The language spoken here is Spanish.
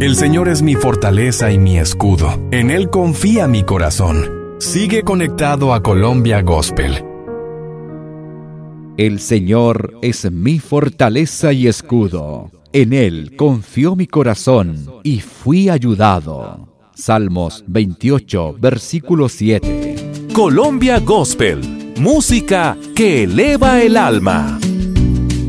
El Señor es mi fortaleza y mi escudo. En Él confía mi corazón. Sigue conectado a Colombia Gospel. El Señor es mi fortaleza y escudo. En Él confió mi corazón y fui ayudado. Salmos 28, versículo 7. Colombia Gospel, música que eleva el alma.